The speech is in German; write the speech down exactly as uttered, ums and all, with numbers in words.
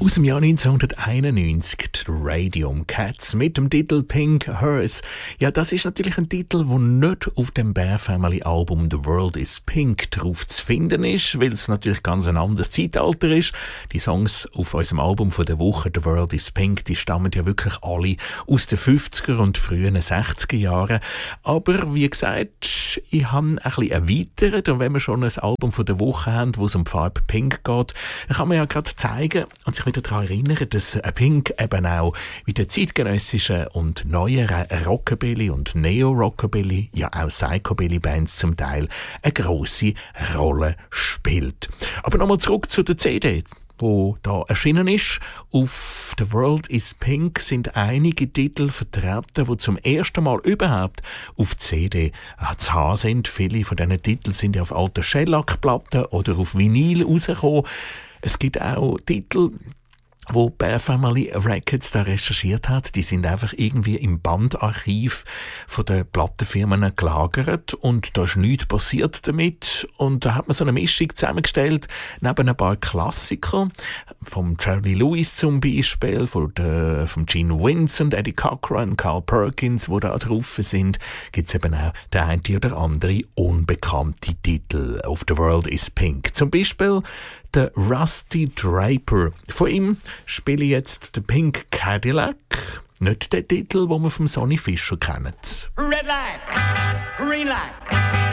Aus dem Jahr neunzehnhunderteinundneunzig, die Radium Cats mit dem Titel Pink Hers. Ja, das ist natürlich ein Titel, der nicht auf dem Bear Family Album The World is Pink drauf zu finden ist, weil es natürlich ganz ein anderes Zeitalter ist. Die Songs auf unserem Album von der Woche The World is Pink, die stammen ja wirklich alle aus den fünfziger und frühen sechziger Jahren. Aber wie gesagt, ich habe ein bisschen erweitert, und wenn wir schon ein Album von der Woche haben, wo es um die Farbe Pink geht, dann kann man ja gerade zeigen und sich wieder daran erinnern, dass Pink eben auch wie der zeitgenössischen und neueren Rockabilly und Neo-Rockabilly, ja auch Psychobilly-Bands zum Teil, eine grosse Rolle spielt. Aber nochmal zurück zu der C D, wo da erschienen ist. Auf The World is Pink sind einige Titel vertreten, die zum ersten Mal überhaupt auf C D zu haben sind. Viele von diesen Titeln sind ja auf alten Shellac-Platten oder auf Vinyl rausgekommen. Es gibt auch Titel, wo Bear Family Records da recherchiert hat, die sind einfach irgendwie im Bandarchiv von den Plattenfirmen gelagert und da ist nichts passiert damit. Und da hat man so eine Mischung zusammengestellt, neben ein paar Klassiker, vom Jerry Lewis zum Beispiel, von der, vom Gene Vincent, Eddie Cochran, Carl Perkins, wo da drauf sind, gibt's eben auch der eine oder andere unbekannte Titel auf The World is Pink. Zum Beispiel der Rusty Draper. Von ihm spiele ich jetzt den Pink Cadillac, nicht den Titel, den wir vom Sonny Fischer kennen. Red light, green light.